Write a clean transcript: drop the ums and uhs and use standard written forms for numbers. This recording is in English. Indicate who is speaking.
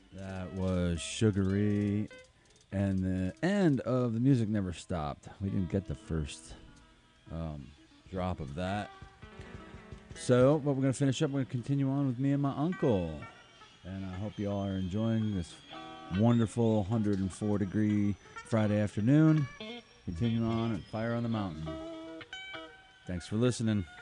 Speaker 1: That was Sugary, and the end of the music never stopped. We didn't get the first um, drop of that. So, but we're going to finish up. We're going to continue on with me and my uncle. And I hope you all are enjoying this wonderful 104-degree Friday afternoon. Continue on at Fire on the Mountain. Thanks for listening.